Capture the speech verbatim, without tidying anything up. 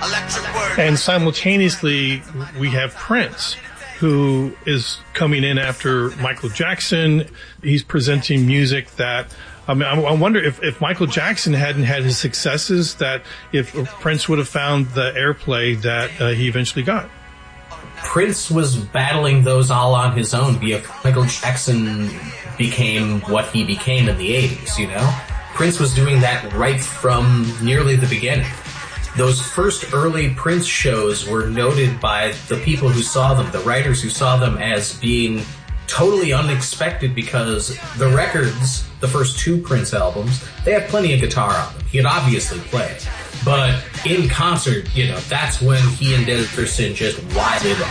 And simultaneously, we have Prince, who is coming in after Michael Jackson. He's presenting music that, I mean, I wonder if, if Michael Jackson hadn't had his successes, that if Prince would have found the airplay that uh, he eventually got. Prince was battling those all on his own. Michael Jackson became what he became in the eighties, you know? Prince was doing that right from nearly the beginning. Those first early Prince shows were noted by the people who saw them, the writers who saw them, as being totally unexpected because the records, the first two Prince albums, they had plenty of guitar on them. He had obviously played. But in concert, you know, that's when he and Dennis just wilded